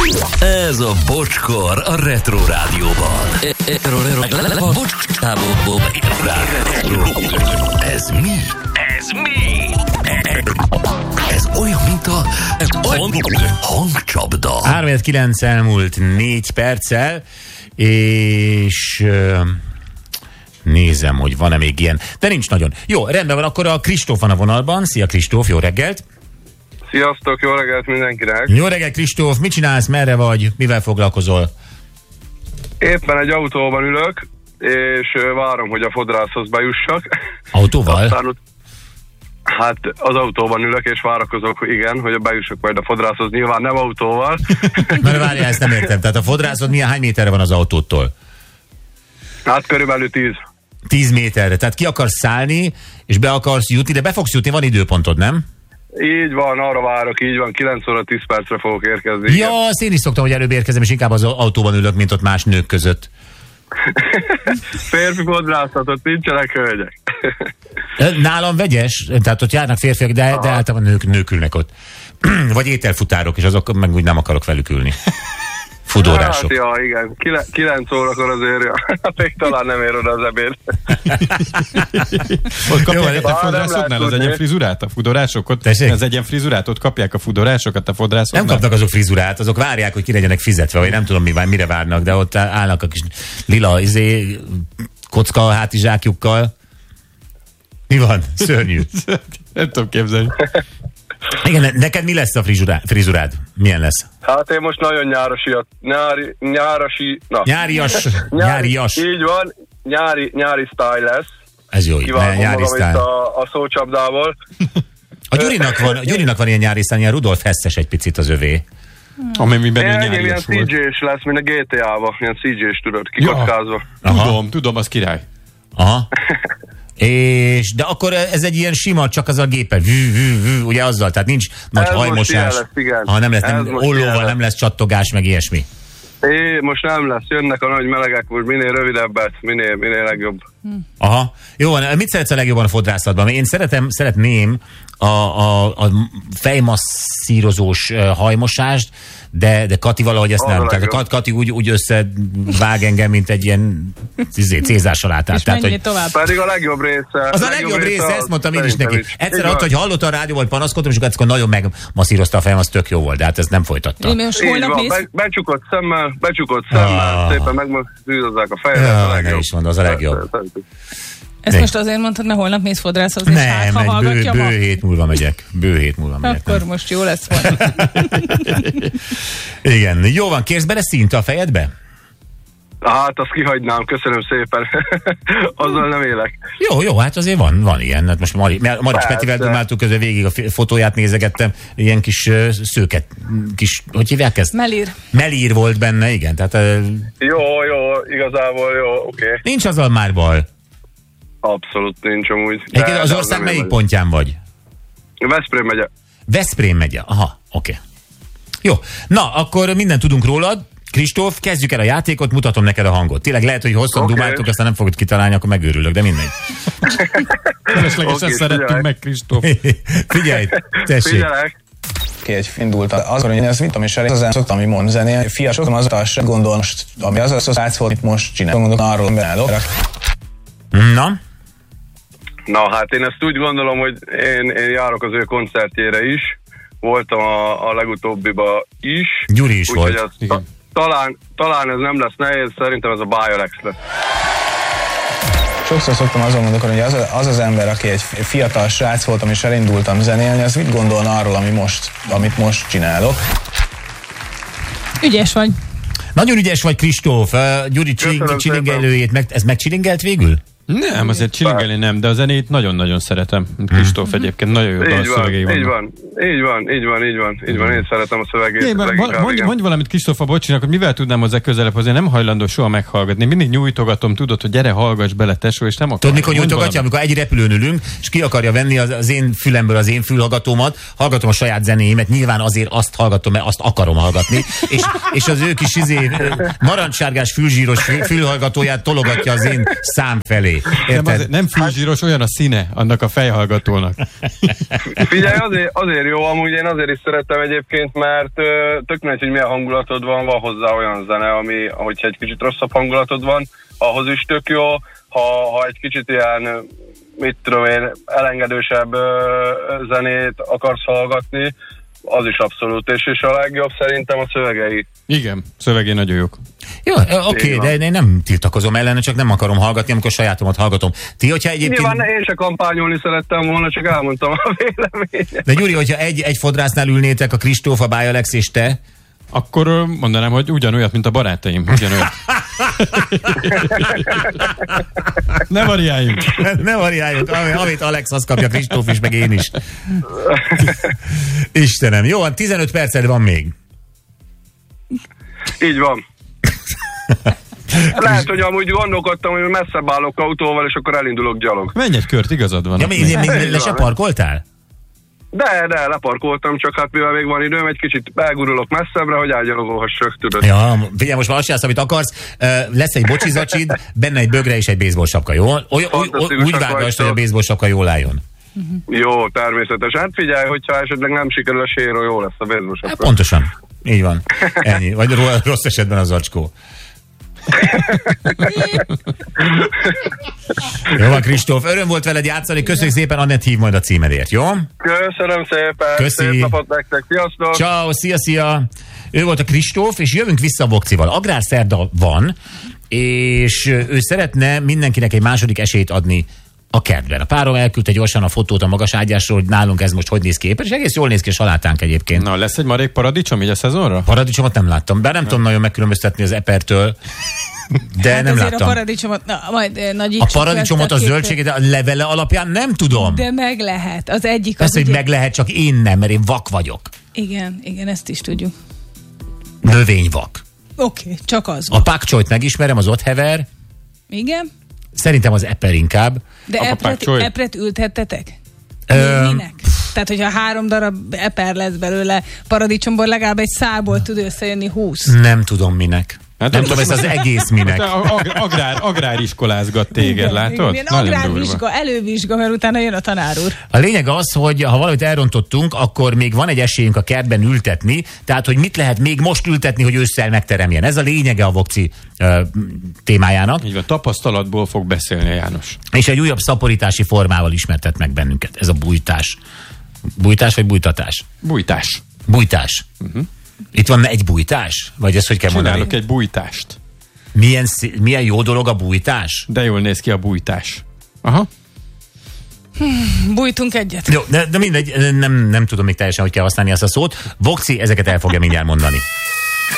Ez a Bocskor a Retro Rádióban. Ez mi? Ez mi? Ez olyan, mint a hangcsapda. 3-9 elmúlt 4 perccel, és nézem, hogy van-e még ilyen. De nincs nagyon. Jó, rendben van, akkor a Kristóf van a vonalban. Szia Kristóf, jó reggelt! Sziasztok, jó reggelt mindenkinek! Jó reggelt Kristóf, mit csinálsz, merre vagy, mivel foglalkozol? Éppen egy autóban ülök, és várom, hogy a fodrászhoz bejussak. Autóval? Aztán, hát az autóban ülök, és várakozok, igen, hogy bejussak majd a fodrászhoz, nyilván nem autóval. Mert várjál, ezt nem értem. Tehát a fodrászod hány méterre van az autótól? Hát körülbelül 10. 10 méterre, tehát ki akarsz szállni, és be akarsz jutni, de be fogsz jutni, van időpontod, nem? Így van, arra várok, így van, 9 óra 10 percre fogok érkezni. Ja, azt én is szoktam, hogy előbb érkezem, és inkább az autóban ülök, mint ott más nők között. Férfi fodrászatot, nincsenek hölgyek. Nálam vegyes, tehát ott járnak férfiak, de általában nők ülnek ott. Vagy ételfutárok, és azok meg úgy nem akarok velük ülni. Fudorások. Hát, ja, igen. 9 órakor azért, még talán nem ér oda az ebéd. Ott kapják a fodrászoknál az egyenfrizurát, a fudorások? Ott az egyenfrizurát, ott kapják a fudorásokat a fodrászoknál? Nem kapnak azok frizurát, azok várják, hogy ki legyenek fizetve, vagy nem tudom mire várnak, de ott állnak a kis lila kocka hátizsákjukkal. Mi van? Szörnyű. Nem tudom képzelni. Igen, neked mi lesz a frizurád? Milyen lesz? Hát én most nagyon nyárias. Így van, nyári style lesz. Ez jó, nyári style. A szócsapdából. A Gyurinak van ilyen nyári style, ilyen Rudolf Heszes egy picit az övé. Amiben nyárias ilyen volt. CJ-s lesz, mint a GTA-ba, ilyen CJ-s tudod, kikockázva. Tudom, az király. Aha. De akkor ez egy ilyen sima, csak az a géppel, ugye azzal, tehát nincs nagy hajmosás, ollóval nem lesz csattogás, meg ilyesmi. Most nem lesz, jönnek a nagy melegek, most minél rövidebbet, minél legjobb. Aha, jó van, mit szeretsz a legjobban a fodrászatban? Én szeretném a fejmasszírozós hajmosást, de Kati valahogy ezt nem. Tehát a Kati úgy összevág engem, mint egy ilyen Cézár salátát. És menjél tovább. Pedig a legjobb része. Az a legjobb része, ezt mondtam én is neki. Egyszer ott, hogy hallotta a rádió, hogy panaszkodtam, és akkor nagyon megmasszírozta a fejem, az tök jó volt, de hát ez nem folytatta. Becsukott szemmel, szépen megmasszírozzák a fejemet. Ne is mondom, az a legjobb. Ezt most azért mondtad, mert holnap mész fodrászhoz, és ha hallgatja ma? Bő hét múlva megyek. Akkor nem. Most jó lesz volna. Igen, jó van, kérsz bele szint a fejedbe? Hát azt kihagynám, köszönöm szépen. Azzal nem élek. Jó, hát azért van ilyen. Hát most Marics Petivel dumáltuk közben végig a fotóját nézegettem, ilyen kis szőket, hogy hívják ezt? Melír volt benne, igen. Tehát, jó, igazából jó, oké. Nincs azzal már baj. Abszolút nincs amúgy. Az ország melyik pontján vagy? Veszprém megye, aha, oké. Jó, na, akkor mindent tudunk rólad. Kristóf, kezdjük el a játékot, mutatom neked a hangot. Tényleg lehet, hogy hosszan dumáltuk, aztán nem fogod kitalálni, akkor megőrülök, de mindegy. Feleslegesen szerettünk meg, Kristóf. Figyelj, tessék. Figyelek. Egy indult azon, hogy ez mit, és az szoktam, ami mond zenél. Fiasok, az a gondol most, ami az a szociáció, amit most csinál. Gondolok, arról beállok. Na, hát én ezt úgy gondolom, hogy én járok az ő koncertjére is. Voltam a legutóbbiba is. Gyuri is volt. Talán ez nem lesz nehéz, szerintem ez a Biolex lesz. Sokszor szoktam azon gondolkodni, hogy az ember, aki egy fiatal srác voltam és elindultam zenélni, az mit gondolna arról, amit most csinálok? Ügyes vagy. Nagyon ügyes vagy, Kristóf. Gyuri csilingelőjét, ez megcsilingelt végül? Nem, azért csilingelni nem, de a zenét nagyon-nagyon szeretem. Kristóf egyébként nagyon jó dalszövegei vannak. Így van, én szeretem a szövegét. Mondj valamit Kristóf Bocsinak, hogy mivel tudnám hozzá közelebb, azért nem hajlandó soha meghallgatni. Mindig nyújtogatom, tudod, hogy gyere, hallgass bele, tesó, és nem akar. Tudod, mikor nyújtogatja, amikor egy repülőn ülünk, és ki akarja venni az én fülemből az én fülhallgatómat, hallgatom a saját zenéimet, nyilván azért azt hallgatom, mert azt akarom hallgatni, és az ő kis narancsárgás fülzsíros fülhallgatóját tologatja az én szám felé. Nem fűzsíros, olyan a színe annak a fejhallgatónak. Figyelj, azért jó, amúgy én azért is szeretem egyébként, mert tök mindegy, hogy milyen hangulatod van hozzá olyan zene, ami, hogyha egy kicsit rosszabb hangulatod van, ahhoz is tök jó, ha egy kicsit ilyen, mit tudom én, elengedősebb zenét akarsz hallgatni, az is abszolút, és a legjobb szerintem a szövegei. Igen, szövegei nagyon jók. Jó, oké, de én nem tiltakozom ellene, csak nem akarom hallgatni, amikor sajátomat hallgatom. Ti, hogyha egyébként... Nyilván én se kampányolni szerettem volna, csak elmondtam a véleményet. De Gyuri, hogyha egy fodrásznál ülnétek, a Kristóf, a Bájalex és te, akkor mondanám, hogy ugyanolyat, mint a barátaim. Ugyanolyat. Ne variáljunk. Ne variáljunk. Amit Alex, azt kapja Kristóf is, meg én is. Istenem. Jó, 15 perced van még. Így van. Lehet, hogy amúgy gondolkodtam, hogy messzebb állok autóval, és akkor elindulok gyalog. Menj egy kört, igazad van. Ja, még le se parkoltál? De, leparkoltam, csak hát mivel még van időm, egy kicsit elgurulok messzebbre, hogy elgyalogolhassak, tudod. Ja, figyelj, most már azt csinálsz, amit akarsz. Lesz egy bocsizacsid, benne egy bögre és egy baseball sapka, jó? Úgy vágast, hogy a baseball sapka jól álljon. Jó, természetesen. Hát figyelj, hogyha esetleg nem sikerül a séró, jó lesz a baseball sapka. Hát pontosan. Így van. Ennyi. Vagy rossz esetben az zacskó. Jó van, Kristóf, öröm volt veled játszani, köszönjük szépen, Annett hív majd a címedért, jó? Köszönöm szépen, Köszi. Szép napot nektek, sziasztok! Ciao, szia! Ő volt a Kristóf, és jövünk vissza Vokcival. Agrárszerda van, és ő szeretne mindenkinek egy második esélyt adni a kertben. A párom elküldte gyorsan a fotót a magas ágyásról, hogy nálunk ez most hogy néz ki éppen, és egész jól néz ki a salátánk egyébként. Na, lesz egy marék paradicsom így a szezonra? Paradicsomot nem láttam, bár nem tudom nagyon megkülönböztetni az epertől, de hát nem láttam. A paradicsomot, a paradicsomot, a zöldséget, a levele alapján nem tudom. De meg lehet. Az egyik persze, hogy meg lehet, csak én nem, mert én vak vagyok. Igen, ezt is tudjuk. Növényvak. Oké, csak az. A pakcsolyt megismerem, az ott hever. Igen? Szerintem az eper inkább. De epret ültettetek? Minek? Tehát, hogyha 3 darab eper lesz belőle paradicsomból, legalább egy szálból tud összejönni 20. Nem tudom minek. Hát nem tudom, ez az egész minek. Agráriskolázgat téged, igen, látod? Igen, agrárvizsga, elővizsga, mert utána jön a tanár úr. A lényeg az, hogy ha valamit elrontottunk, akkor még van egy esélyünk a kertben ültetni, tehát, hogy mit lehet még most ültetni, hogy ősszel megteremjen. Ez a lényege a Vokci témájának. Így van, tapasztalatból fog beszélni a János. És egy újabb szaporítási formával ismertet meg bennünket. Ez a bújtás. Bújtás vagy bújtatás? Bújtás. Bújtás. Itt van egy bújtás? Vagy ezt hogy kell mondani? Csinálok egy bújtást. Milyen jó dolog a bújtás? De jól néz ki a bújtás. Aha. Bújtunk egyet. Jó, de mindegy, nem tudom még teljesen, hogy kell használni ezt a szót. Vokci ezeket el fogja mindjárt mondani.